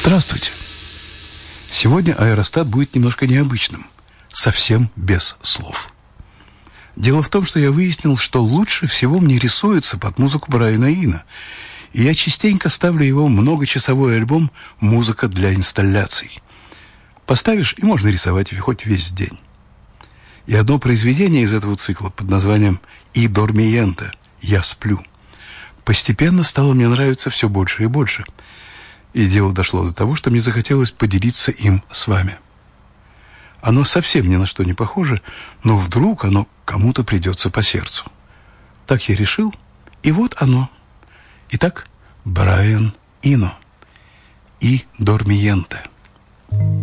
Здравствуйте. Сегодня аэростат будет немножко необычным. Совсем без слов. Дело в том, что я выяснил, что лучше всего мне рисуется под музыку Брайана Ино. И я частенько ставлю его многочасовой альбом «Музыка для инсталляций». Поставишь, и можно рисовать хоть весь день. И одно произведение из этого цикла под названием «И дормиенте» «Я сплю» постепенно стало мне нравиться все больше и больше. И дело дошло до того, что мне захотелось поделиться им с вами. Оно совсем ни на что не похоже, но вдруг оно кому-то придется по сердцу. Так я решил, и вот оно. Итак, Брайан Ино. «И дормиенте».